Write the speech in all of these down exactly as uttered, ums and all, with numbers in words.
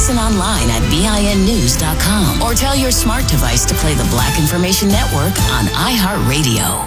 Listen online at B I N news dot com or tell your smart device to play the Black Information Network on iHeartRadio.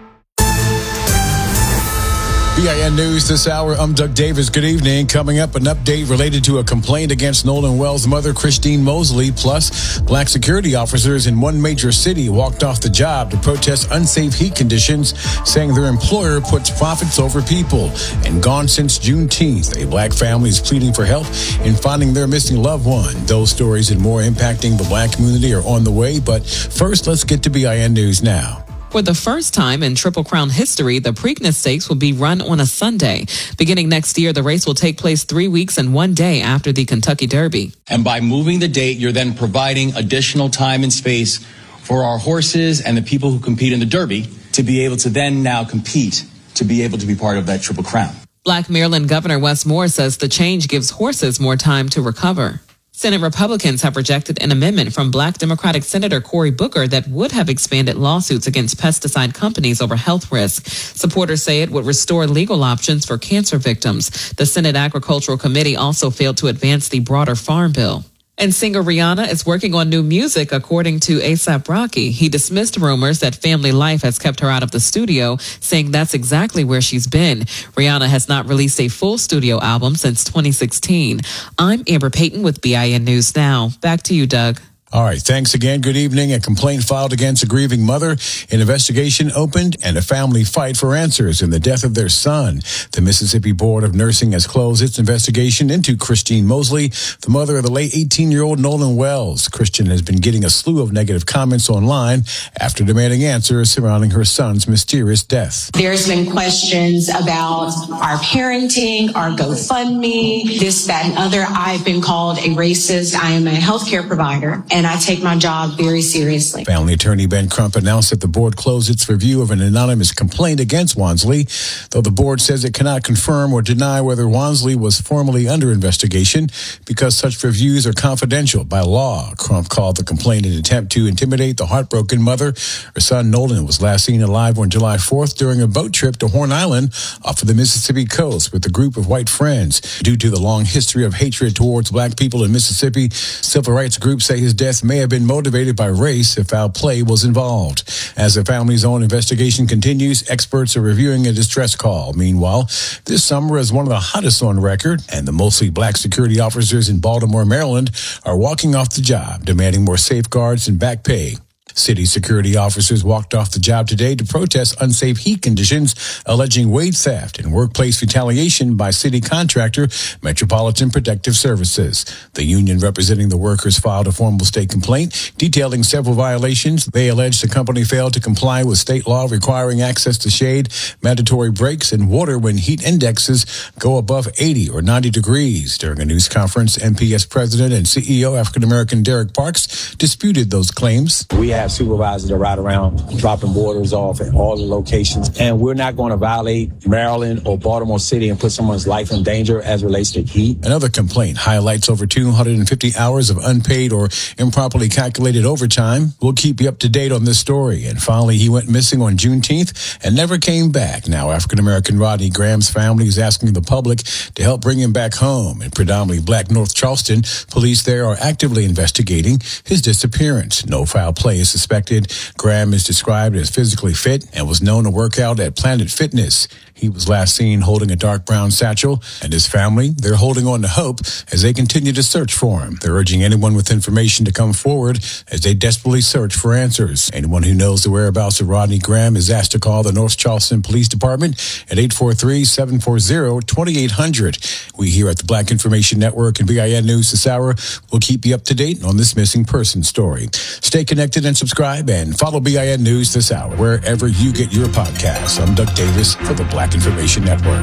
B I N News this hour. I'm Doug Davis. Good evening. Coming up, an update related to a complaint against Nolan Wells' mother, Christine Mosley. Plus, black security officers in one major city walked off the job to protest unsafe heat conditions, saying their employer puts profits over people. And gone since Juneteenth, a black family is pleading for help in finding their missing loved one. Those stories and more impacting the black community are on the way. But first, let's get to B I N News now. For the first time in Triple Crown history, the Preakness Stakes will be run on a Sunday. Beginning next year, the race will take place three weeks and one day after the Kentucky Derby. And by moving the date, you're then providing additional time and space for our horses and the people who compete in the Derby to be able to then now compete, to be able to be part of that Triple Crown. Black Maryland Governor Wes Moore says the change gives horses more time to recover. Senate Republicans have rejected an amendment from Black Democratic Senator Cory Booker that would have expanded lawsuits against pesticide companies over health risks. Supporters say it would restore legal options for cancer victims. The Senate Agricultural Committee also failed to advance the broader farm bill. And singer Rihanna is working on new music, according to A$AP Rocky. He dismissed rumors that family life has kept her out of the studio, saying that's exactly where she's been. Rihanna has not released a full studio album since twenty sixteen. I'm Amber Payton with B I N News Now. Back to you, Doug. All right. Thanks again. Good evening. A complaint filed against a grieving mother. An investigation opened and a family fight for answers in the death of their son. The Mississippi Board of Nursing has closed its investigation into Christine Mosley, the mother of the late eighteen-year-old Nolan Wells. Christian has been getting a slew of negative comments online after demanding answers surrounding her son's mysterious death. There's been questions about our parenting, our GoFundMe, this, that, and other. I've been called a racist. I am a healthcare provider, and I take my job very seriously. Family attorney Ben Crump announced that the board closed its review of an anonymous complaint against Wansley, though the board says it cannot confirm or deny whether Wansley was formally under investigation because such reviews are confidential by law. Crump called the complaint an attempt to intimidate the heartbroken mother. Her son Nolan was last seen alive on July fourth during a boat trip to Horn Island off of the Mississippi coast with a group of white friends. Due to the long history of hatred towards black people in Mississippi, civil rights groups say his death may have been motivated by race if foul play was involved. As the family's own investigation continues, experts are reviewing a distress call. Meanwhile, this summer is one of the hottest on record, and the mostly black security officers in Baltimore, Maryland, are walking off the job, demanding more safeguards and back pay. City security officers walked off the job today to protest unsafe heat conditions, alleging wage theft and workplace retaliation by city contractor Metropolitan Protective Services. The union representing the workers filed a formal state complaint detailing several violations. They allege the company failed to comply with state law requiring access to shade, mandatory breaks, and water when heat indexes go above eighty or ninety degrees. During a news conference, M P S President and C E O African-American Derek Parks disputed those claims. We have supervisors that ride around dropping borders off at all the locations, and we're not going to violate Maryland or Baltimore City and put someone's life in danger as relates to heat. Another complaint highlights over two hundred fifty hours of unpaid or improperly calculated overtime. We'll keep you up to date on this story. And finally, he went missing on Juneteenth and never came back. Now, African-American Rodney Graham's family is asking the public to help bring him back home. In predominantly black North Charleston, police there are actively investigating his disappearance. No foul play is suspected. Graham is described as physically fit and was known to work out at Planet Fitness. He was last seen holding a dark brown satchel, and his family, they're holding on to hope as they continue to search for him. They're urging anyone with information to come forward as they desperately search for answers. Anyone who knows the whereabouts of Rodney Graham is asked to call the North Charleston Police Department at eight four three, seven four zero, two eight zero zero. We here at the Black Information Network and B I N News this hour will keep you up to date on this missing person story. Stay connected and subscribe and follow B I N News this hour wherever you get your podcasts. I'm Doug Davis for the Black Information Network.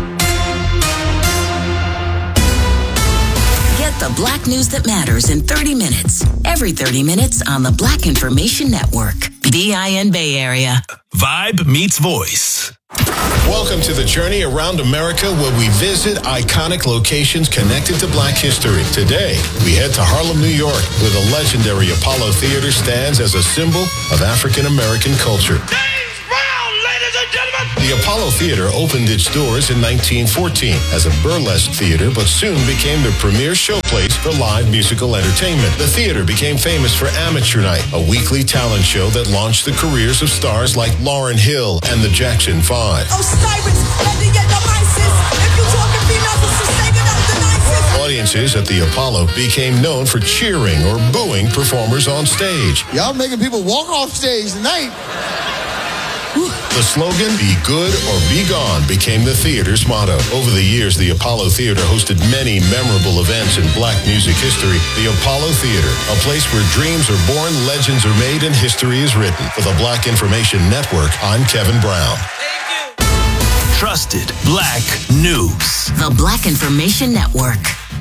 Get the Black news that matters in thirty minutes. Every thirty minutes on the Black Information Network. B I N Bay Area. Vibe meets voice. Welcome to the journey around America where we visit iconic locations connected to Black history. Today, we head to Harlem, New York, where the legendary Apollo Theater stands as a symbol of African American culture. James Brown, ladies and gentlemen! The Apollo Theater opened its doors in nineteen fourteen as a burlesque theater, but soon became the premier showplace for live musical entertainment. The theater became famous for Amateur Night, a weekly talent show that launched the careers of stars like Lauryn Hill and the Jackson Five. Audiences at the Apollo became known for cheering or booing performers on stage. Y'all making people walk off stage tonight. The slogan, "Be good or be gone," became the theater's motto. Over the years, the Apollo Theater hosted many memorable events in black music history. The Apollo Theater, a place where dreams are born, legends are made, and history is written. For the Black Information Network, I'm Kevin Brown. Trusted Black News. The Black Information Network.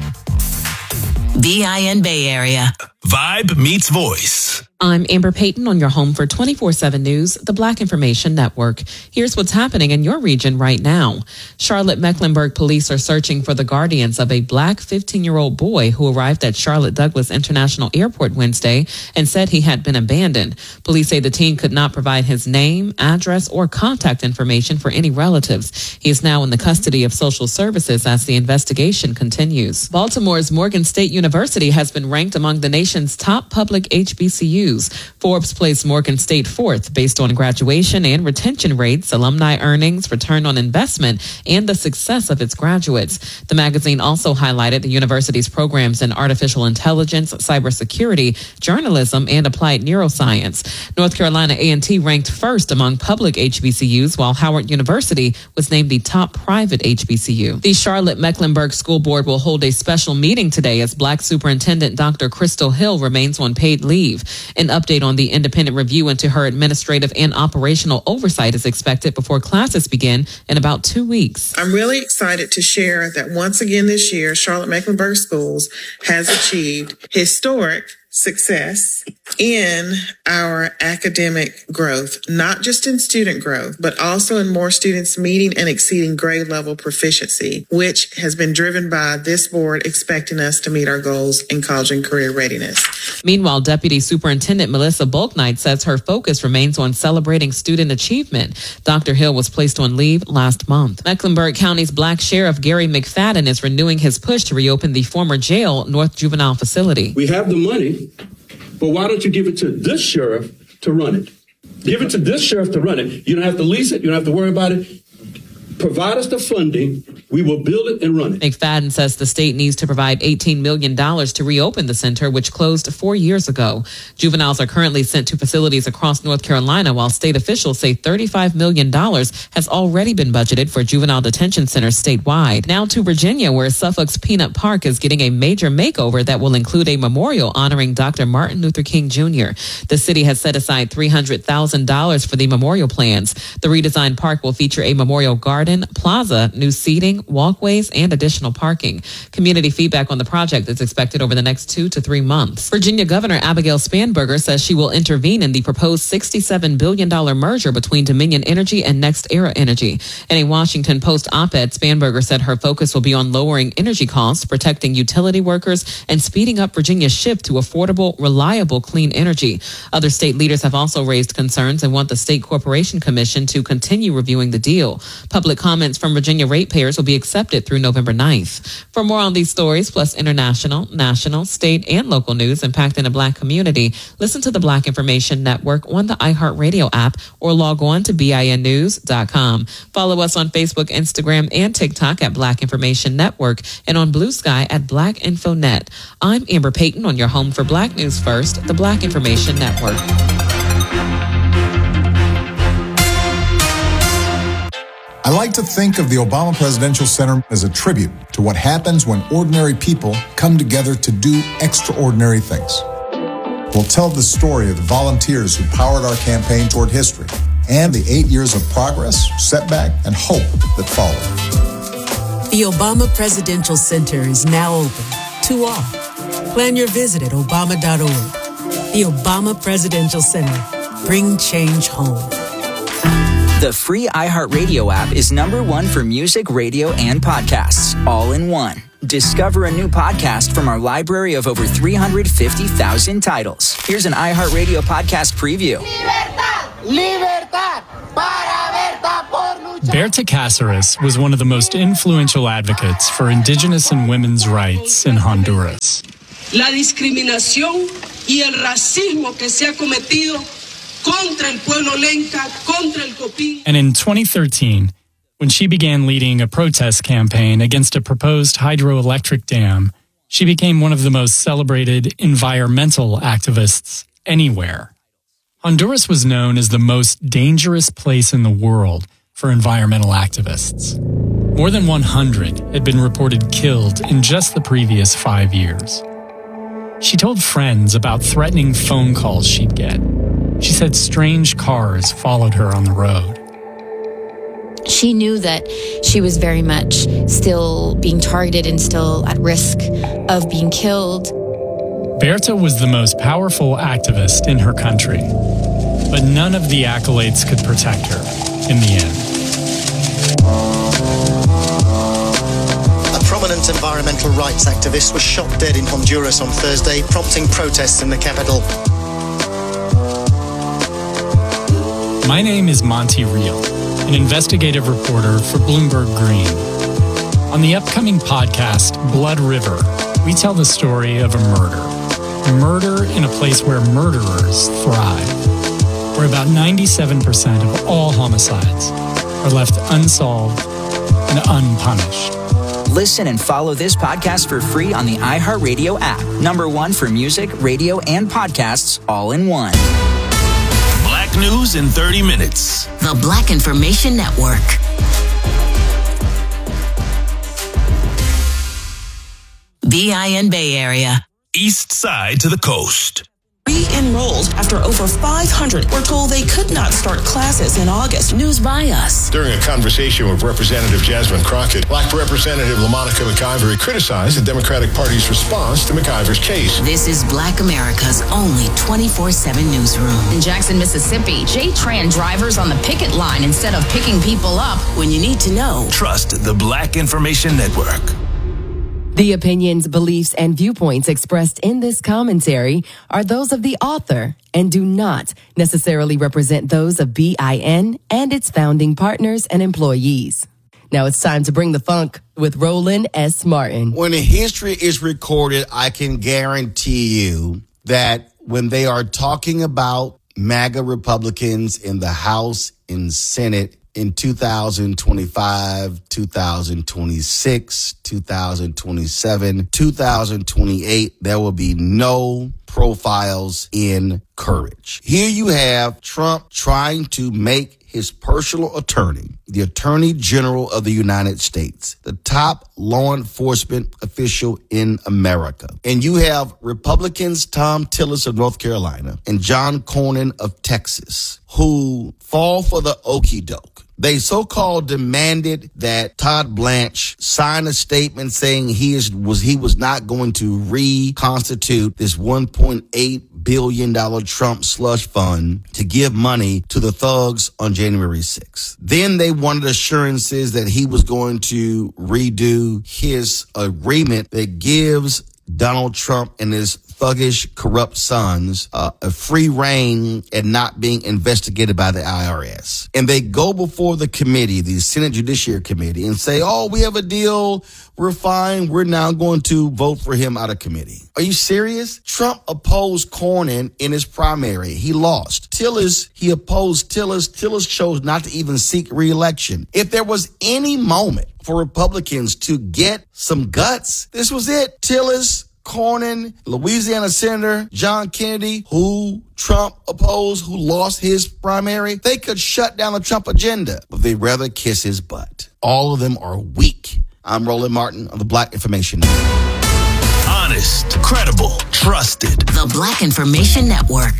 B I N Bay Area. Vibe meets voice. I'm Amber Payton on your home for twenty-four seven News, the Black Information Network. Here's what's happening in your region right now. Charlotte-Mecklenburg police are searching for the guardians of a black fifteen-year-old boy who arrived at Charlotte Douglas International Airport Wednesday and said he had been abandoned. Police say the teen could not provide his name, address, or contact information for any relatives. He is now in the custody of social services as the investigation continues. Baltimore's Morgan State University has been ranked among the nation's top public H B C Us. Forbes placed Morgan State fourth based on graduation and retention rates, alumni earnings, return on investment, and the success of its graduates. The magazine also highlighted the university's programs in artificial intelligence, cybersecurity, journalism, and applied neuroscience. North Carolina A and T ranked first among public H B C Us, while Howard University was named the top private H B C U. The Charlotte-Mecklenburg School Board will hold a special meeting today as Black Superintendent Doctor Crystal Hill remains on paid leave. An update on the independent review into her administrative and operational oversight is expected before classes begin in about two weeks. I'm really excited to share that once again this year, Charlotte-Mecklenburg Schools has achieved historic success in our academic growth, not just in student growth, but also in more students meeting and exceeding grade level proficiency, which has been driven by this board expecting us to meet our goals in college and career readiness. Meanwhile, Deputy Superintendent Melissa Bulknight says her focus remains on celebrating student achievement. Doctor Hill was placed on leave last month. Mecklenburg County's Black Sheriff Gary McFadden is renewing his push to reopen the former jail North Juvenile Facility. We have the money, but why don't you give it to this sheriff to run it? Give it to this sheriff to run it. You don't have to lease it. You don't have to worry about it. Provide us the funding. We will build it and run it. McFadden says the state needs to provide eighteen million dollars to reopen the center, which closed four years ago. Juveniles are currently sent to facilities across North Carolina, while state officials say thirty-five million dollars has already been budgeted for juvenile detention centers statewide. Now to Virginia, where Suffolk's Peanut Park is getting a major makeover that will include a memorial honoring Doctor Martin Luther King Junior The city has set aside three hundred thousand dollars for the memorial plans. The redesigned park will feature a memorial garden, plaza, new seating, walkways, and additional parking. Community feedback on the project is expected over the next two to three months. Virginia Governor Abigail Spanberger says she will intervene in the proposed sixty-seven billion dollars merger between Dominion Energy and NextEra Energy. In a Washington Post op-ed, Spanberger said her focus will be on lowering energy costs, protecting utility workers, and speeding up Virginia's shift to affordable, reliable, clean energy. Other state leaders have also raised concerns and want the State Corporation Commission to continue reviewing the deal. Public comments from Virginia ratepayers will be accepted through November ninth. For more on these stories, plus international, national, state, and local news impacting the Black community, listen to the Black Information Network on the iHeartRadio app or log on to B I N news dot com. Follow us on Facebook, Instagram, and TikTok at Black Information Network and on Blue Sky at Black Info Net. I'm Amber Payton on your home for Black News First, the Black Information Network. I like to think of the Obama Presidential Center as a tribute to what happens when ordinary people come together to do extraordinary things. We'll tell the story of the volunteers who powered our campaign toward history and the eight years of progress, setback, and hope that followed. The Obama Presidential Center is now open to all. Plan your visit at obama dot org. The Obama Presidential Center. Bring change home. The free iHeartRadio app is number one for music, radio, and podcasts, all in one. Discover a new podcast from our library of over three hundred fifty thousand titles. Here's an iHeartRadio podcast preview. Libertad, libertad, para Berta por Berta Cáceres was one of the most influential advocates for indigenous and women's rights in Honduras. La discriminación y el racismo que se ha cometido contra el pueblo lenca, contra el Copín. And in twenty thirteen, when she began leading a protest campaign against a proposed hydroelectric dam, she became one of the most celebrated environmental activists anywhere. Honduras was known as the most dangerous place in the world for environmental activists. More than one hundred had been reported killed in just the previous five years. She told friends about threatening phone calls she'd get. She said strange cars followed her on the road. She knew that she was very much still being targeted and still at risk of being killed. Berta was the most powerful activist in her country, but none of the accolades could protect her in the end. A prominent environmental rights activist was shot dead in Honduras on Thursday, prompting protests in the capital. My name is Monty Reel, an investigative reporter for Bloomberg Green. On the upcoming podcast, Blood River, we tell the story of a murder. A murder in a place where murderers thrive, where about ninety-seven percent of all homicides are left unsolved and unpunished. Listen and follow this podcast for free on the iHeartRadio app. Number one for music, radio, and podcasts all in one. Black News in thirty minutes. The Black Information Network. B I N Bay Area. East side to the coast. Re-enrolled after over five hundred were told they could not start classes in August. News by us. During a conversation with Representative Jasmine Crockett, Black Representative LaMonica McIvory criticized the Democratic Party's response to McIvory's case. This is Black America's only twenty-four seven newsroom. In Jackson, Mississippi, J-Tran drivers on the picket line instead of picking people up. When you need to know. Trust the Black Information Network. The opinions, beliefs, and viewpoints expressed in this commentary are those of the author and do not necessarily represent those of B I N and its founding partners and employees. Now it's time to bring the funk with Roland S. Martin. When a history is recorded, I can guarantee you that when they are talking about MAGA Republicans in the House and Senate in two thousand twenty-five, two thousand twenty-six, two thousand twenty-seven, two thousand twenty-eight, there will be no profiles in courage. Here you have Trump trying to make his personal attorney, the Attorney General of the United States, the top law enforcement official in America. And you have Republicans Tom Tillis of North Carolina and John Cornyn of Texas, who fall for the okie doke. They so-called demanded that Todd Blanche sign a statement saying he is was he was not going to reconstitute this one point eight billion dollars Trump slush fund to give money to the thugs on January sixth. Then they wanted assurances that he was going to redo his agreement that gives Donald Trump and his thuggish, corrupt sons uh, a free reign and not being investigated by the I R S. And they go before the committee, the Senate Judiciary Committee, and say, oh, we have a deal. We're fine. We're now going to vote for him out of committee. Are you serious? Trump opposed Cornyn in his primary. He lost. Tillis, he opposed Tillis. Tillis chose not to even seek re-election. If there was any moment for Republicans to get some guts, this was it. Tillis, Cornyn, Louisiana Senator John Kennedy, who Trump opposed, who lost his primary, they could shut down the Trump agenda, but they'd rather kiss his butt. All of them are weak. I'm Roland Martin of the Black Information Network. Honest, credible, trusted. The Black Information Network.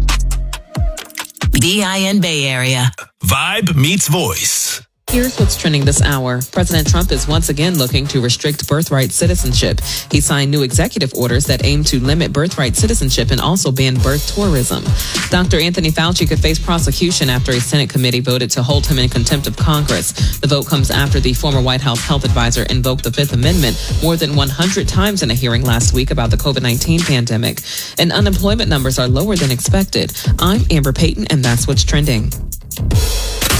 B I N Bay Area. Vibe meets voice. Here's what's trending this hour. President Trump is once again looking to restrict birthright citizenship. He signed new executive orders that aim to limit birthright citizenship and also ban birth tourism. Doctor Anthony Fauci could face prosecution after a Senate committee voted to hold him in contempt of Congress. The vote comes after the former White House health advisor invoked the Fifth Amendment more than one hundred times in a hearing last week about the COVID nineteen pandemic. And unemployment numbers are lower than expected. I'm Amber Payton, and that's what's trending.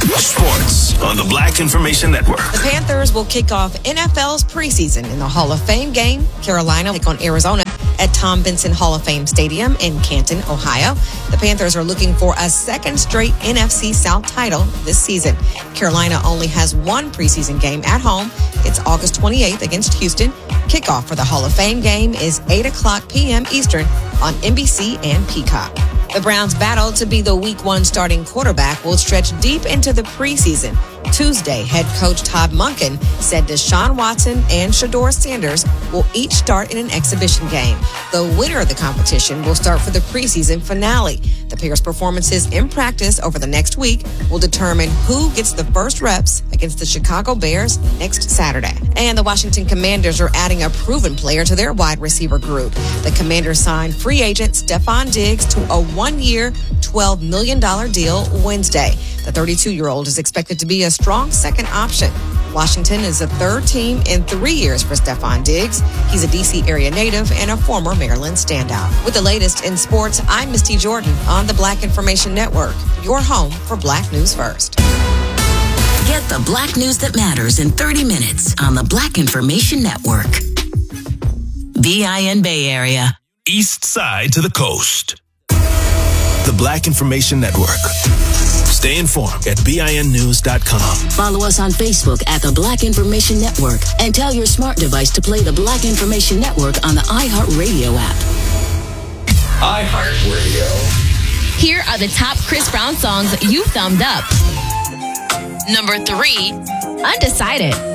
Sports on the Black Information Network. The Panthers will kick off N F L's preseason in the Hall of Fame game. Carolina will take on Arizona at Tom Benson Hall of Fame Stadium in Canton, Ohio. The Panthers are looking for a second straight N F C South title this season. Carolina only has one preseason game at home. It's August twenty-eighth against Houston. Kickoff for the Hall of Fame game is eight o'clock p.m. Eastern on N B C and Peacock. The Browns' battle to be the Week One starting quarterback will stretch deep into the preseason. Tuesday, head coach Todd Monken said Deshaun Watson and Shedeur Sanders will each start in an exhibition game. The winner of the competition will start for the preseason finale. The pair's performances in practice over the next week will determine who gets the first reps against the Chicago Bears next Saturday. And the Washington Commanders are adding a proven player to their wide receiver group. The Commanders signed free agent Stephon Diggs to a one-year, twelve million dollars deal Wednesday. The thirty-two-year-old is expected to be a strong second option. Washington is the third team in three years for Stephon Diggs. He's a D C area native and a former Maryland standout. With the latest in sports, I'm Misty Jordan on the Black Information Network, your home for Black News First. Get the Black news that matters in thirty minutes on the Black Information Network. B I N Bay Area. East side to the coast. The Black Information Network. Stay informed at B I N news dot com. Follow us on Facebook at the Black Information Network and tell your smart device to play the Black Information Network on the iHeartRadio app. iHeartRadio. Here are the top Chris Brown songs you thumbed up. Number three, Undecided.